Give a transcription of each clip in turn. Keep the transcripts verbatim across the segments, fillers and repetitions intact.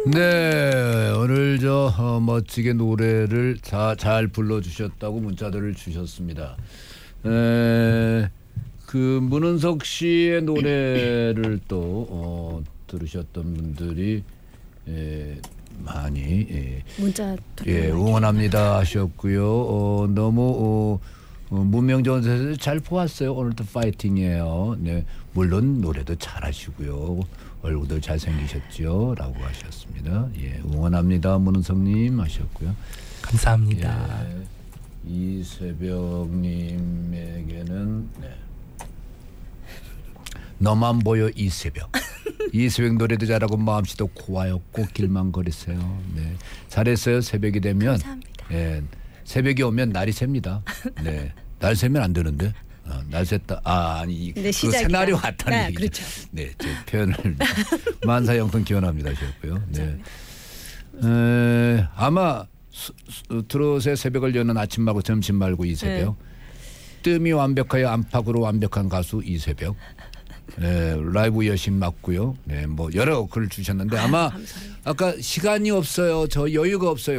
네, 오늘 저 어, 멋지게 노래를 자, 잘 불러주셨다고 문자들을 주셨습니다. 에, 그 문은석 씨의 노래를 또 어, 들으셨던 분들이 에, 많이 예, 문자 예, 응원합니다 하셨고요. 어, 너무 어, 어, 문명전에서 잘 보았어요. 오늘도 파이팅이에요. 네, 물론 노래도 잘하시고요. 얼굴도 잘생기셨죠? 라고 하셨습니다. 예, 응원합니다. 문은성님 하셨고요. 감사합니다. 예, 이새벽님에게는 네. 너만 보여 이새벽. 이새벽 노래도 잘하고 마음씨도 고와요. 꽃길만 걸으세요. 네, 잘했어요. 새벽이 되면. 감사합니다. 예, 새벽이 오면 날이 셉니다. 네, 날 새면 안 되는데. 어, 날 샜다. 아, 아니 그 시나리오 같다는 네, 얘기죠. 그렇죠. 네, 제 표현을 만사형통 기원합니다, 하셨고요. 네, 에, 아마 수, 수, 트롯의 새벽을 여는 아침 말고 점심 말고 이 새벽. 네. 뜸이 완벽하여 안팎으로 완벽한 가수 이새벽. 네, 라이브 여신 맞고요. 네, 뭐 여러 글을 주셨는데 아마 아유, 아까 시간이 없어요. 저 여유가 없어요.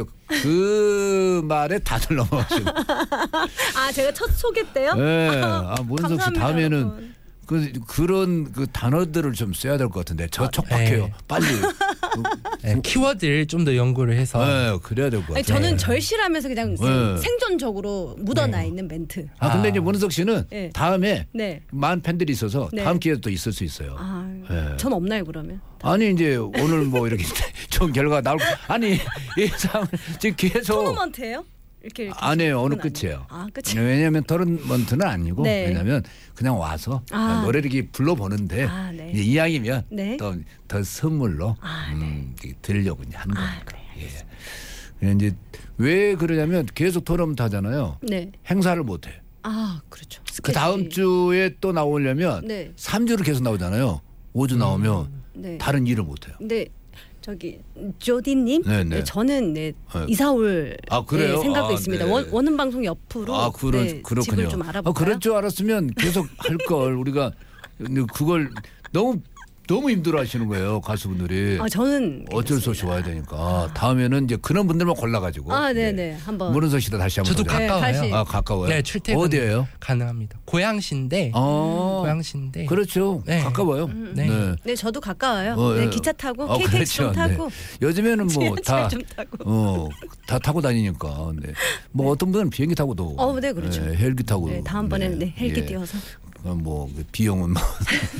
그 말에 다들 넘어가시고. 아, 제가 첫 소개 때요? 네, 아, 문석 씨 다음에는 여러분. 그 그런 그 단어들을 좀 써야 될 것 같은데 저 아, 촉박해요. 네. 빨리. 네, 키워드를 좀 더 연구를 해서 네, 그래야 될 것 같아요. 아니, 저는 절실하면서 그냥 네. 생존적으로 묻어나 네. 있는 멘트. 아 근데 아. 이제 문석 씨는 네. 다음에 네. 많은 팬들이 있어서 네. 다음 기회도 또 있을 수 있어요. 아, 네. 전 없나요 그러면? 아니 이제 오늘 뭐 이렇게 좋은 결과가 나올 아니 예상 지금 계속 토너먼트예요? 이렇게, 이렇게 안 해요. 어느 그건 끝이에요. 아니에요. 아, 끝이. 왜냐하면 토너먼트는 아니고 네. 왜냐하면 그냥 와서 아. 노래를 이렇게 불러보는데 아, 네. 이제 이왕이면 네. 또 더 선물로 아, 음, 이렇게 드리려고 이제 하는 아, 거니까. 네, 예. 이제 왜 그러냐면 계속 토너먼트 하잖아요. 네. 행사를 못 해. 아, 그렇죠. 그 다음 주에 또 나오려면 네. 삼 주를 계속 나오잖아요. 오 주 나오면 네. 다른 일을 못 해요. 네. 저기 조디님, 네, 네. 네, 저는 네, 네. 이사올 아, 그래요? 네, 생각도 아, 있습니다. 네. 원, 원음 방송 옆으로 아, 그러, 네, 그렇군요. 집을 좀 아, 알아볼까요? 그럴 줄 알았으면 계속 할 걸 우리가 그걸 너무 너무 힘들어하시는 거예요 가수분들이. 아, 저는 어쩔 수 없이 와야 되니까 다음에는 이제 그런 분들만 골라가지고. 아, 네네. 한번. 문은석 씨도 다시 한번. 저도 도전해. 가까워요. 다시. 아, 가까워요. 네, 출퇴근 어디예요? 가능합니다. 고양시인데 어, 고양시인데 그렇죠. 네. 가까워요. 네. 네. 네, 저도 가까워요. 어, 네, 예. 기차 타고 어, 케이티엑스 좀 그렇죠. 타고 네. 요즘에는 뭐 다 지하철 좀 타고. 어, 다 타고 다니니까. 네. 뭐 어떤 분은 비행기 타고도. 어, 네, 그렇죠. 헬기 타고. 네, 다음번에는 네, 헬기 예. 띄워서. 어, 뭐 비용은 뭐.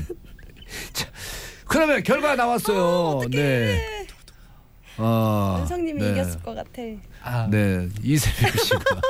자, 그러면 결과 나왔어요. 네. 아, 은성님이 네. 이겼을 것 같아. 아, 네, 이세별 씨가.